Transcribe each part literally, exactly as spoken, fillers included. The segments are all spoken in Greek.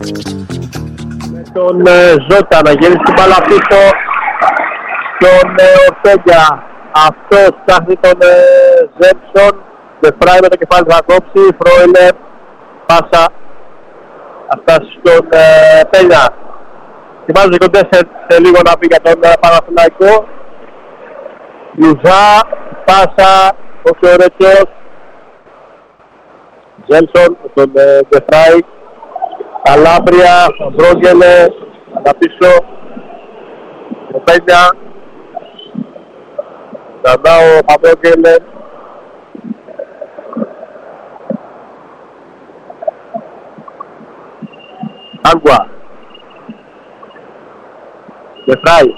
Με τον ε, Ζώτα να γυρίσει την μπάλα πίσω στον ε, Ορτέγκα. Αυτός ψάχνει τον ε, Ζέμψον. Δεφράι με το κεφάλι θα κόψει. Φρόιλερ. Πάσα. Αυτά στον ε, Πέλια. Θυμάζω και τέσσερα σε λίγο να πει για τον ε, Παναθηναϊκό. Λουζά. Πάσα. Ο Φιωρέτιος. Ζέμψον με τον ε, Δεφράι. Καλάβρια. Μπρόγγελε. Αναπίσω. Ο Πέλια. Ξανά ο Παπρόγγελε. Άγκουα. Δεφράι.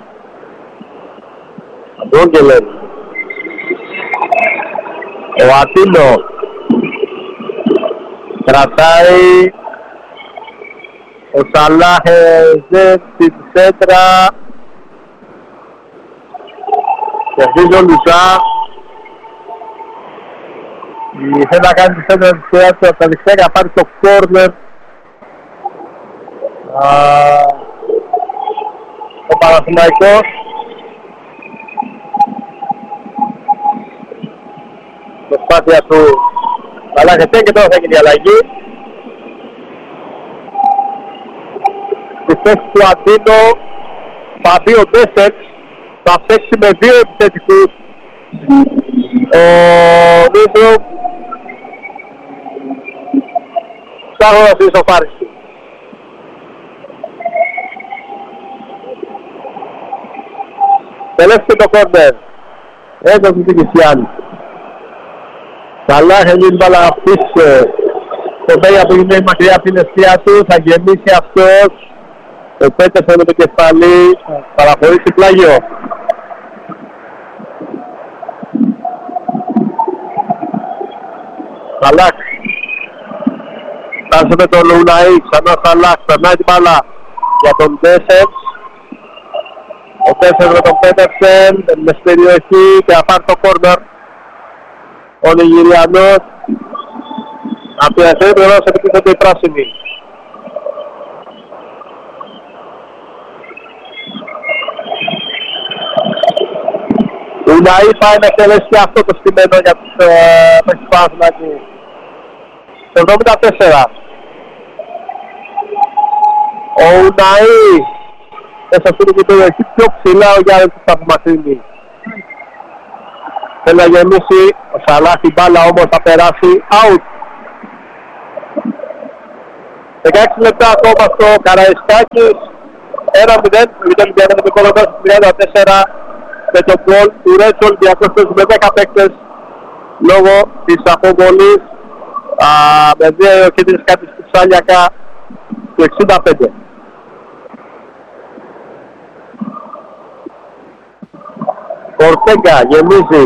Παπρόγγελε. Ο Ατίνο. Κρατάει. Ο Σαλάχ Ζε στην σέντρα. Κερδίζει ο Λουζά. Θέλει να κάνει τη σέντρα της θεάς του από τα δεξιά και να πάρει το κόρνερ. Ο Παναθηναϊκός. Προσπάθεια του Σαλάχ και τώρα θα γίνει η αλλαγή. Στη θέση του Αντίνο θα μπει ο Ντέσσερ. Θα παίξει με δύο επιθετικούς. Ο Νίτρο ψάχνοντας την ισοφάριση. Τελεύει το κόρνερ. Έντος την Κισιάνη. Καλά έχει την μπάλα πίσω. Το Μπέγια που είναι μακριά από την αιστεία του. Θα γεμίσει αυτός. Ο Πέτερσον με το κεφαλί. Παραχωρήσει πλάγιο. Σαλάκ. Φτάσε με τον Λουναή. Ξανά Σαλάκ. Περνάει την μπάλα για τον Τέσσερ. Ο Τέσσερ με τον Πέτερσεν. Με στην περιοχή και θα πάρει το κόρνερ. Ο Νιγηριανός. Από την αρχή του σε επιτύχεται η πράσινη. Ο Ουναή πάει να εκτελέσει και αυτό το στημένο για τους παίκτες Παναθηναϊκού. Το εβδομήντα τέσσερα. Ο Ουναή μέσα στην περιοχή πιο ψηλά ο Γιάννης θα απομακρύνει. Θέλει να γεμίσει ο Σαλάχ την μπάλα όμως θα περάσει out. δεκαέξι λεπτά ακόμα στο Καραϊσκάκης. ένα μηδέν με το Ολυμπιακό με το Κολονό στο τριάντα τέσσερα. Με το γκολ του Ρέτσο Ολυμπιακός παίζει με δέκα παίκτες λόγω της αποβολής με δύο κίτρινες κάρτες του Ψάλιακα του εξήντα πέντε. Ορτέγκα γεμίζει.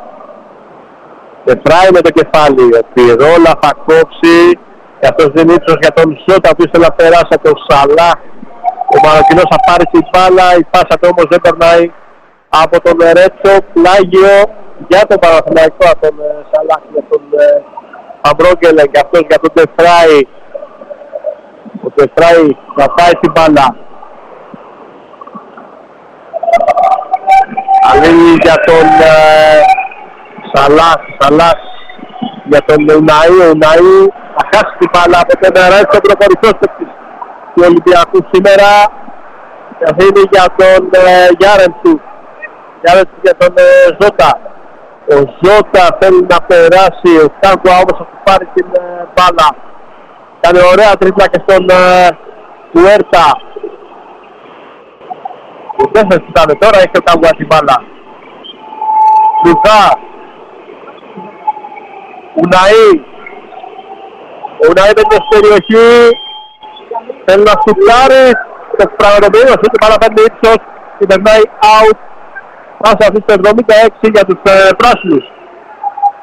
Εφράι με το κεφάλι. Ο Πυρόλα θα κόψει. Και αυτός δίνει ύψος για τον Ζώτα που ήθελε να περάσει από τον Σαλάχ. Ο Μαροκινός θα πάρει την μπάλα. Η πάσα του όμως δεν περνάει από τον Ρέτσο. Πλάγιο για τον Παναθηναϊκό από τον Σαλάχ, για τον Αμπρόγκελε και αυτός για τον Τεφράι. Ο Τεφράι θα πάει την μπάλα. Αλλήλει για τον ε, Σαλάχ, Σαλάχ για τον Ουναή, ο Ουναή θα χάσει την μπάλα από τον Ρέτσο, προχωρητός του Ολυμπιακού σήμερα. Και αφήνει για τον ε, Γιάρεντσου. Γιάρεντσου για τον ε, Ζώτα. Ο Ζώτα θέλει να περάσει, ο Κάγκουα όμως θα του πάρει την ε, μπάλα. Κάνει ωραία τρίπλα και στον ε, Τουέρτα. Ο Τέσσερς ήταν τώρα, έχει ο Κάγκουα την μπάλα. Λουζά. Ουναή. Ο Ουναή με την περιοχή. Θέλει να σουτάρει. Το πραγματοποιεί, αυτή την μπάλα παίρνει ύψος και περνάει out. Πάσα αυτή στο εβδομήντα έξι για τους ε, πράσινους.